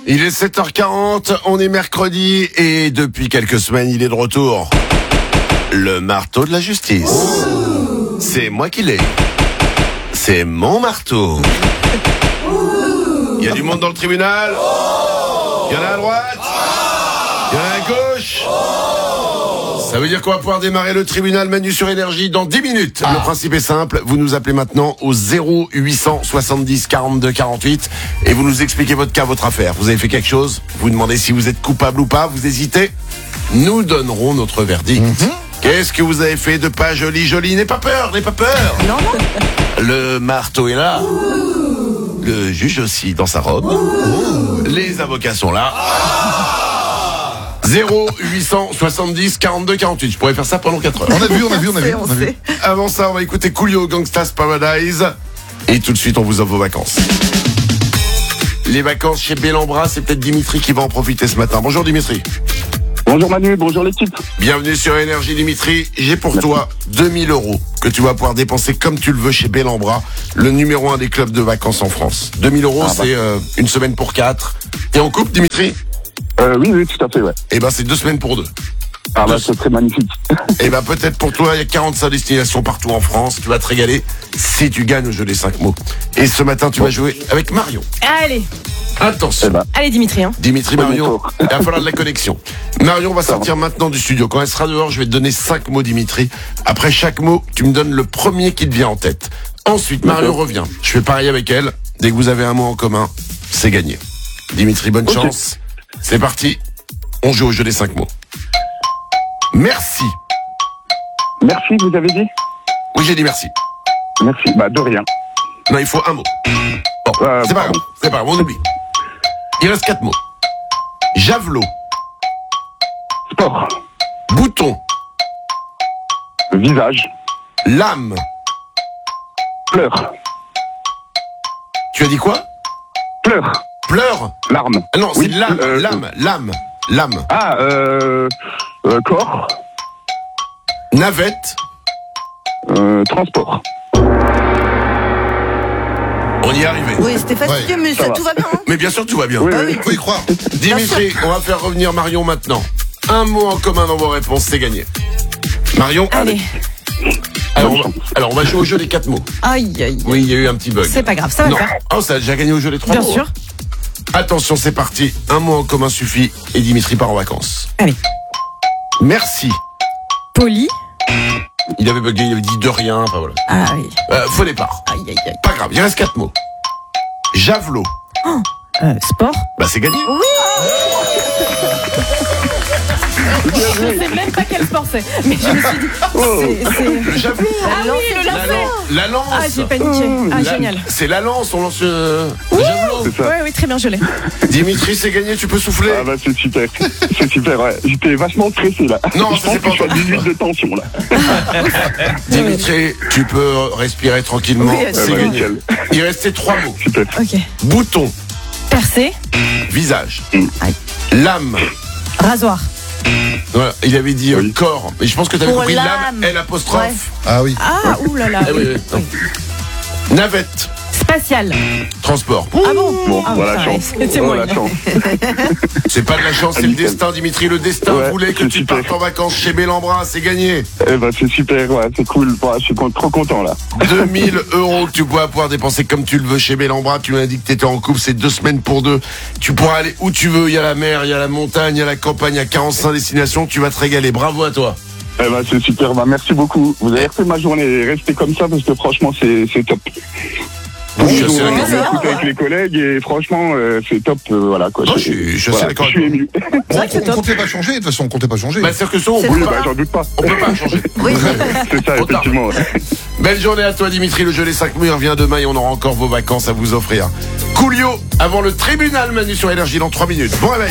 Il est 7h40, on est mercredi et depuis quelques semaines, il est de retour. Le marteau de la justice. C'est moi qui l'ai. C'est mon marteau. Il y a du monde dans le tribunal. Il y en a à droite. Il y en a à gauche. Ça veut dire qu'on va pouvoir démarrer le tribunal Manu sur Énergie dans 10 minutes. Le principe est simple, vous nous appelez maintenant au 0870 42 48 et vous nous expliquez votre cas, votre affaire. Vous avez fait quelque chose, vous demandez si vous êtes coupable ou pas, vous hésitez, nous donnerons notre verdict. Qu'est-ce que vous avez fait de pas joli? N'aie pas peur, Non. Le marteau est là. Le juge aussi dans sa robe. Les avocats sont là. 0870 42 48. Je pourrais faire ça pendant 4 heures. On a vu. Avant ça, on va écouter Coolio, Gangsta's Paradise. Et tout de suite, on vous offre vos vacances. Les vacances chez Bellambra, c'est peut-être Dimitri qui va en profiter ce matin. Bonjour Dimitri. Bonjour Manu, bonjour l'équipe. Bienvenue sur Énergie Dimitri. J'ai pour toi 2000 € que tu vas pouvoir dépenser comme tu le veux chez Bellambra, le numéro 1 des clubs de vacances en France. 2000 €, c'est une semaine pour 4. T'es en couple Dimitri? Oui, tout à fait, ouais. Eh ben, c'est 2 semaines pour 2. Ah bah, c'est très magnifique. Eh ben, peut-être pour toi, il y a 45 destinations partout en France. Tu vas te régaler si tu gagnes au jeu des 5 mots. Et ce matin, tu vas jouer avec Marion. Allez, Attention. allez Dimitri. Dimitri, Marion, il va falloir de la connexion. Marion va sortir maintenant du studio. Quand elle sera dehors, je vais te donner 5 mots, Dimitri. Après chaque mot, tu me donnes le premier qui te vient en tête. Ensuite, Marion revient. Je fais pareil avec elle. Dès que vous avez un mot en commun, c'est gagné. Dimitri, bonne chance. C'est parti. On joue au jeu des 5 mots. Merci. Merci, vous avez dit? Oui, j'ai dit merci. Merci, bah de rien. Non, il faut un mot. Bon, c'est pas grave, on oublie. Il reste 4 mots. Javelot. Sport. Bouton. Visage. Lame. Pleurs. Tu as dit quoi? Pleurs. Pleurs. Larmes. Ah non, Oui, c'est lame. Ah, corps. Navette. Transport. On y est arrivé. Oui, c'était fastidieux, mais ça va. tout va bien. Hein. Mais bien sûr, tout va bien. Oui, Faut y croire. Dimitri, on va faire revenir Marion maintenant. Un mot en commun dans vos réponses, c'est gagné. Marion, Allez. Alors, on va jouer au jeu des 4 mots. Aïe. Oui, il y a eu un petit bug. C'est pas grave, ça va Non. le faire. Oh, ça a déjà gagné au jeu des 3 Bien mots. sûr. Attention, c'est parti. Un mot en commun suffit et Dimitri part en vacances. Allez. Merci. Poli. Il avait bugué, il avait dit de rien. Enfin voilà. Ah oui. Faux départ. Aïe. Pas grave, il reste 4 mots. Javelot. Sport. Bah c'est gagné. Je sais même pas quel sport c'est, mais je me suis dit, c'est... Le javelot. Ah oui, le lancer. La lance. Ah, j'ai paniqué. Ah, génial. C'est la lance, on lance le javelot. C'est ça. Oui, très bien, je l'ai. Dimitri, c'est gagné, tu peux souffler. Ah bah c'est super. C'est super, ouais. J'étais vachement stressé là. Non, je ça, c'est pense que pas je suis à 18 de tension là. Dimitri, tu peux respirer tranquillement. Oui, c'est bah, gagné. nickel. Il restait 3 mots. Super. Ok. Bouton. Percé. Visage. Aïe. Lame. Rasoir. Voilà, il avait dit Oui. corps. Mais je pense que tu avais Pour compris l'âme. lame, L apostrophe. Ouais. Ah oui. Ah, oulala. Ah oui, oui. Navette. Spatial. Transport. Ah bon? Bon, Ah, voilà la pareil, chance. c'était Voilà moyen. la chance. C'est pas de la chance, c'est le nickel. destin, Dimitri. Le destin Ouais, voulait que c'est tu super. partes en vacances chez Bellambra. C'est gagné. Eh bah c'est super, ouais, c'est cool. Ouais, je suis trop content là. 2000 € que tu pourras pouvoir dépenser comme tu le veux chez Bellambra. Tu m'as dit que tu étais en couple, c'est 2 semaines pour 2. Tu pourras aller où tu veux. Il y a la mer, il y a la montagne, il y a la campagne, il y a 45 destinations. Tu vas te régaler. Bravo à toi. Eh ben c'est super, bah merci beaucoup. Vous avez refait ma journée, restez comme ça parce que franchement c'est top. Je suis assez On d'accord. écoute avec les collègues et franchement c'est top, voilà quoi. Non, je suis assez d'accord Je suis avec ému. On comptait pas changer, de toute façon, on comptait pas changer. Bah, c'est-à-dire que ça, on C'est peut Oui, trop bah pas. j'en doute pas. On peut pas changer. Oui. C'est ça, Trop tard. effectivement. Belle journée à toi, Dimitri. Le jeu des 5 mots, il revient demain et on aura encore vos vacances à vous offrir. Coolio, avant le tribunal Manu sur Énergie dans 3 minutes. Bon réveil.